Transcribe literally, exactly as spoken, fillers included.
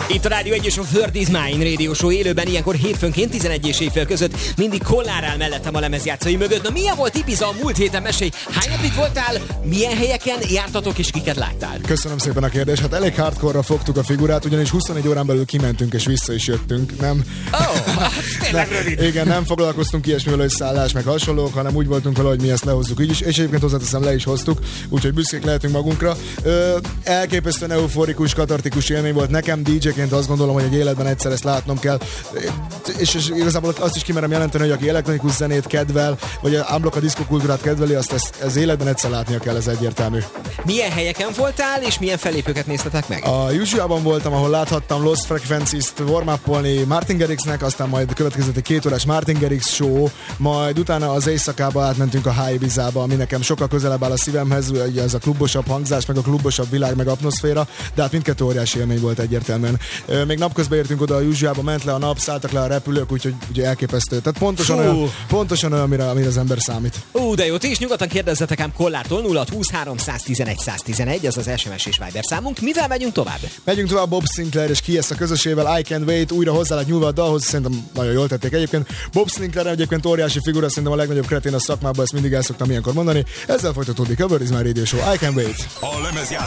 Itt a Rádió egy és a World is Mine Radio Show élőben, ilyenkor hétfőnként tizenegy és éjfél között mindig Kollár áll mellettem a lemezjátszói mögött. Na milyen volt Ibiza a múlt héten? Mesélj, hány napig voltál, milyen helyeken jártatok és kiket láttál? Köszönöm szépen a kérdést. Hát elég hardcore-ra fogtuk a figurát, ugyanis huszonegy órán belül kimentünk és vissza is jöttünk. Nem. Oh, tényleg rövid. Igen, nem foglalkoztunk ilyesmivel, hogy szállás meg hasonlók, hanem úgy voltunk vele, hogy mi ezt lehozzuk így is, és egyébként hozzáteszem, le is hoztuk, úgyhogy büszkék lehetünk magunkra. Ö, elképesztően euforikus, katartikus élmény volt nekem dé dzséként, azt gondolom, hogy egy életben egyszer ezt látnom kell. És, és igazából azt is kimerem jelenteni, hogy aki elektronikus zenét kedvel, vagy a unblock a diszkokultúrát kedveli, azt ez, ez életben egyszer látnia kell, ez egyértelmű. Milyen helyeken voltál, és milyen fellépőket néztetek meg? A Usual-ban voltam, ahol láthattam Lost Frequencies-t warm-upolni Martin Garrixnek, aztán majd következett egy két órás Martin Garrix show, majd utána az éjszakába átmentünk a High Ibizába, ami nekem sokkal közelebb áll a szívemhez, ugye ez a klubosabb hangzás, meg a klubosabb világ, meg atmoszféra, de hát mindkettő óriási élmény volt egyértelműen. Még napközben értünk oda a Usual-ba, ment le a nap, szálltak le a repülők, úgyhogy ugye elképesztő. Tehát pontosan olyan, pontosan olyan, amire, amire az ember számít. Ú, de jó, ti is nyugodtan kérdezzetek ám Kollártól. Nulla húsz három tizenegy száz tizenegy, ez az es em es és Viber számunk. Mivel megyünk tovább? Megyünk tovább Bob Sinclair és Kies a közösével, I Can't Wait, újra hozzá lett nyúlva a dalhoz, szerintem nagyon jól tették egyébként. Bob Sinclair egyébként óriási figura, szerintem a legnagyobb kretén a szakmában, ezt mindig el szoktam ilyenkor mondani. Ezzel folytatódik a World is Mine Radio Show, I Can't Wait. A lemezjátszó